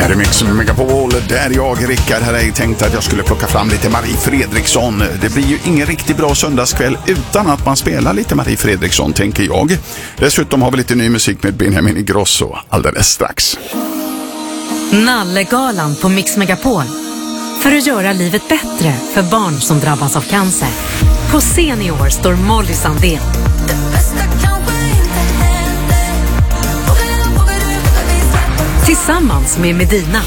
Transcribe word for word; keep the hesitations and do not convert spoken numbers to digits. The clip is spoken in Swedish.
Här är Mix Megapol, där jag, Rickard, hade jag tänkt att jag skulle plocka fram lite Marie Fredriksson. Det blir ju ingen riktigt bra söndagskväll utan att man spelar lite Marie Fredriksson, tänker jag. Dessutom har vi lite ny musik med Benjamin Ingrosso alldeles strax. Nallegalan på Mix Megapol. För att göra livet bättre för barn som drabbas av cancer. På scen i år står Molly Sandén. Tillsammans med Medina.